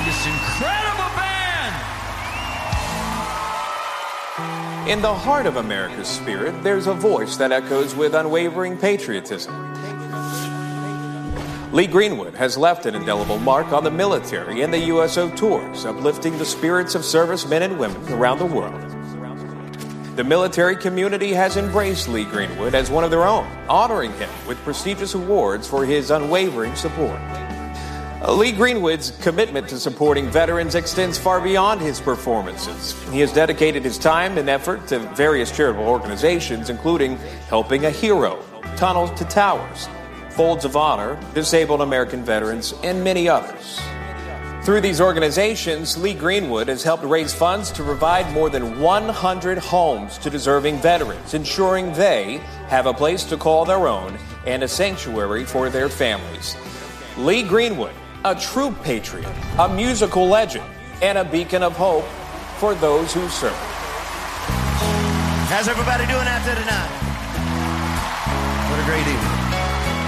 this incredible band. In the heart of America's spirit, there's a voice that echoes with unwavering patriotism. Lee Greenwood has left an indelible mark on the military and the USO tours, uplifting the spirits of servicemen and women around the world. The military community has embraced Lee Greenwood as one of their own, honoring him with prestigious awards for his unwavering support. Lee Greenwood's commitment to supporting veterans extends far beyond his performances. He has dedicated his time and effort to various charitable organizations, including Helping a Hero, Tunnels to Towers, Folds of Honor, Disabled American Veterans, and many others. Through these organizations, Lee Greenwood has helped raise funds to provide more than 100 homes to deserving veterans, ensuring they have a place to call their own and a sanctuary for their families. Lee Greenwood, a true patriot, a musical legend, and a beacon of hope for those who serve. How's everybody doing out there tonight? What a great evening.